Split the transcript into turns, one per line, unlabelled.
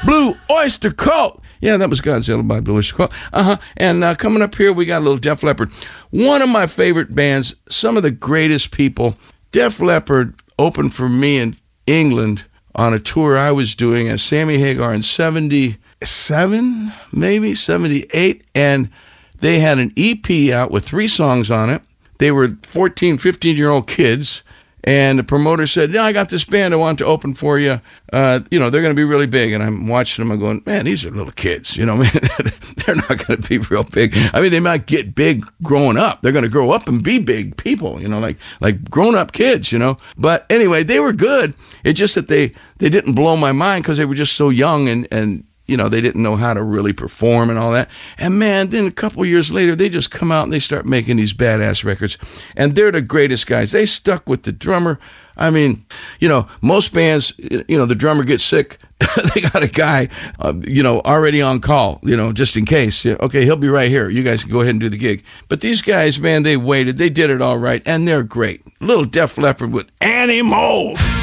Blue Oyster Cult. Yeah, that was Godzilla by Blue Oyster Cult. And coming up here, we got a little Def Leppard. One of my favorite bands, some of the greatest people. Def Leppard opened for me in England on a tour I was doing as Sammy Hagar in 77, maybe 78. And they had an EP out with 3 songs on it. They were 14, 15-year-old kids. And the promoter said, I got this band I want to open for you. They're going to be really big. And I'm watching them and going, man, these are little kids. They're not going to be real big. I mean, they might get big growing up. They're going to grow up and be big people, like grown-up kids, But anyway, they were good. It's just that they didn't blow my mind because they were just so young and they didn't know how to really perform and all that. And man, then a couple years later, they just come out and they start making these badass records. And they're the greatest guys. They stuck with the drummer. I mean, most bands, the drummer gets sick. They got a guy, already on call, just in case. Okay, he'll be right here. You guys can go ahead and do the gig. But these guys, man, they waited. They did it all right. And they're great. Little Def Leppard with Annie Mold.